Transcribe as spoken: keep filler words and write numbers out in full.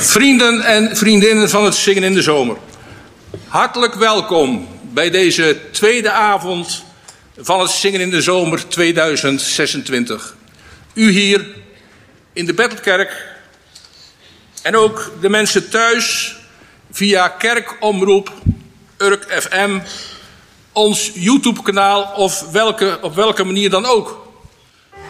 Vrienden en vriendinnen van het Zingen in de Zomer. Hartelijk welkom bij deze tweede avond van het Zingen in de Zomer tweeduizend zesentwintig. U hier in de Bethelkerk en ook de mensen thuis via Kerkomroep, Urk F M, ons YouTube-kanaal of welke, op welke manier dan ook